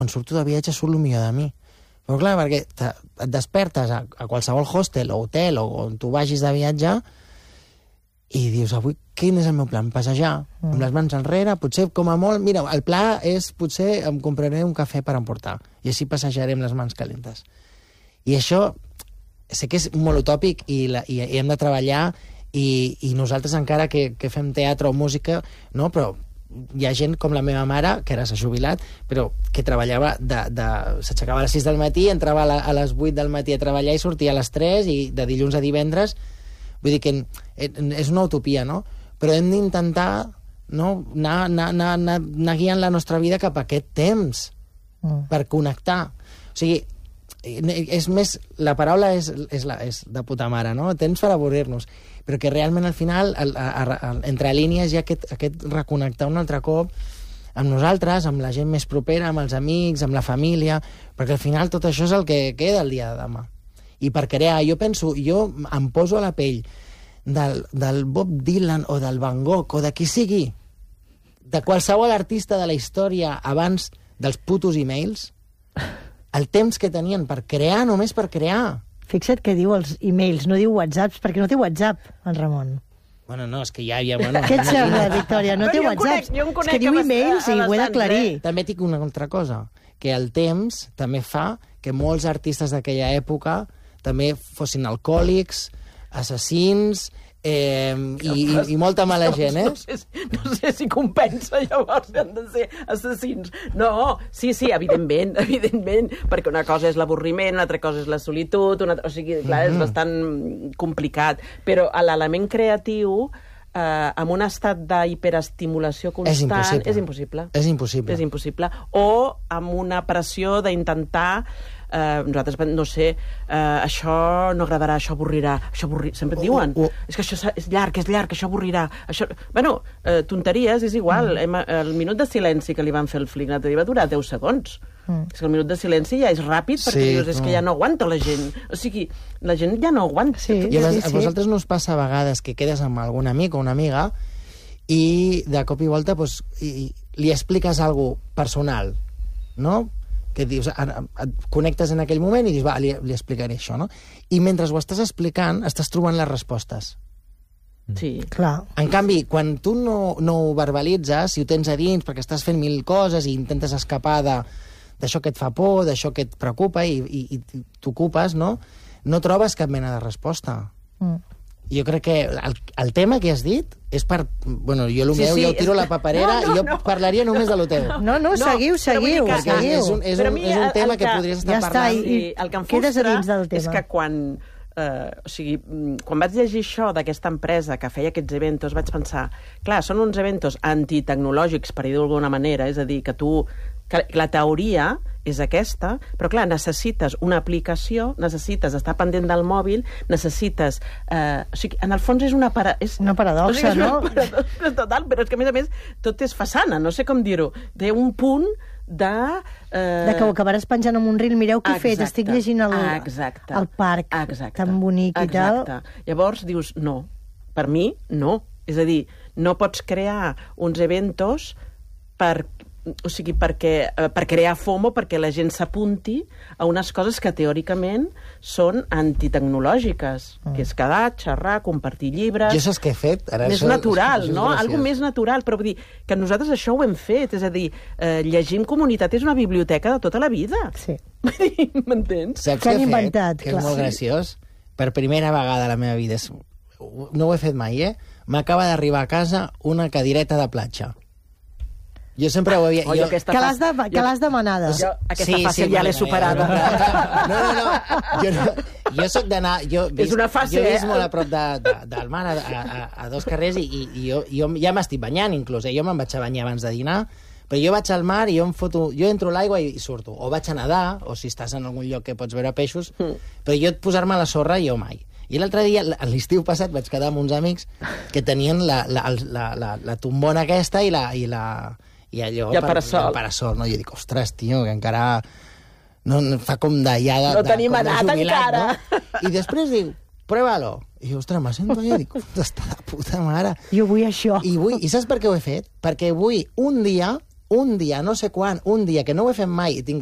quan surto de viatge surt el millor de mi. Però clar, perquè et despertes a qualsevol hostel o hotel o on tu vagis de viatge i dius, avui quin és el meu plan? Passejar amb les mans enrere, potser com a molt... Mira, el pla és, potser em compraré un cafè per emportar i així passejaré amb les mans calentes. I això sé que és molt utòpic i hem de treballar i nosaltres encara que fem teatre o música, no? Però hi ha gent com la meva mare, que ara s'ha jubilat, però que treballava s'aixecava a les 6 del matí, entrava a les 8 del matí a treballar i sortia a les 3 i de dilluns a divendres. Vull dir que és una utopia, no? Però hem d'intentar, no, anar guiant la nostra vida cap a aquest temps per connectar. O sigui, és més, la paraula és de puta mare, no? Temps per avorrir-nos, però que realment al final entre línies hi ha aquest reconnectar un altre cop amb nosaltres, amb la gent més propera, amb els amics, amb la família, perquè al final tot això és el que queda el dia de demà. I per crear, jo em poso a la pell del Bob Dylan o del Van Gogh o de qui sigui, de qualsevol artista de la història abans dels putos emails, el temps que tenien per crear, només per crear. Fixa't que diu els emails, no diu whatsapps, perquè no té whatsapp, el Ramon. Bueno, no, és que ja... Bueno, què et sembla, Victòria? No té whatsapps. És que diu emails i ho he d'aclarir. També dic una altra cosa, que el temps també fa que molts artistes d'aquella època també fossin alcohòlics, assassins... i molta mala gent, No sé si compensa, llavors, han de ser assassins. No, sí, evidentment, perquè una cosa és l'avorriment, una altra cosa és la solitud, o sigui, clar, és bastant complicat. Però l'element creatiu, amb un estat d'hiperestimulació constant, és impossible. És impossible. És impossible. O amb una pressió d'intentar... nosaltres, no sé, això no agradarà, això avorrirà, sempre et diuen, és que això és llarg, això avorrirà, això... Bueno, tonteries, és igual, el minut de silenci que li van fer el Flick l'altre dia va durar 10 segons. És que el minut de silenci ja és ràpid, perquè dius, és que ja no aguanta la gent. O sigui, la gent ja no aguanta. I a vosaltres no us passa a vegades que quedes amb algun amic o una amiga i de cop i volta li expliques alguna cosa personal, no?, que dius, et connectes en aquell moment i dius, va, li explicaré això, no? I mentre ho estàs explicant, estàs trobant les respostes. Sí. Clar. En canvi, quan tu no ho verbalitzes, si ho tens a dins perquè estàs fent 1000 coses i intentes escapar d'això que et fa por, d'això que et preocupa i t'ocupes, no trobes cap mena de resposta. Jo crec que el tema que has dit és per... Bueno, jo el meu, jo tiro la paperera i jo parlaria només de lo teu. No, seguiu. Perquè és un tema que podries estar parlant. El que em frustra és que quan vaig llegir això d'aquesta empresa que feia aquests eventos, vaig pensar, clar, són uns eventos antitecnològics, per dir-ho d'alguna manera, és a dir, que la teoria és aquesta, però clar, necessites una aplicació, necessites estar pendent del mòbil, necessites... o sigui, en el fons és una paradoxa, no? Total, però és que a més tot és façana, no sé com dir-ho. Té un punt de que ho acabaràs penjant en un reel, mireu què he fet, estic llegint al parc, tan bonic i tal. Llavors dius, no, per mi no. És a dir, no pots crear uns eventos per crear FOMO, perquè la gent s'apunti a unes coses que teòricament són antitecnològiques, que és quedar, xerrar, compartir llibres... Jo saps què he fet? Més natural, no? Algo més natural, però vull dir que nosaltres això ho hem fet, és a dir, llegir en comunitat és una biblioteca de tota la vida. Sí. M'entens? Saps què he fet? Que és molt graciós. Per primera vegada a la meva vida, no ho he fet mai, m'acaba d'arribar a casa una cadireta de platja. Jo sempre ho havia... Que l'has demanada. Aquesta fàcil ja l'he superada. Jo soc d'anar... És una fase, Jo visc molt a prop del mar, a 2 carrers, i jo ja m'estic banyant, inclús. Jo me'n vaig a banyar abans de dinar, però jo vaig al mar i jo entro a l'aigua i surto. O vaig a nedar, o si estàs en algun lloc que pots veure peixos, però jo posar-me a la sorra, jo mai. I l'altre dia, l'estiu passat, vaig quedar amb uns amics que tenien la tombona aquesta i allò... I el parasol. El parasol, no? Jo dic, ostres, tio, que encara... No fa com d'allà... No tenim edat encara. No? I després diu, prueba-lo. I jo, ostres, me sento allà i dic, està de puta mare. Jo vull això. I saps per què ho he fet? Perquè vull un dia un dia, no sé quan, un dia, que no ho he fet mai, i tinc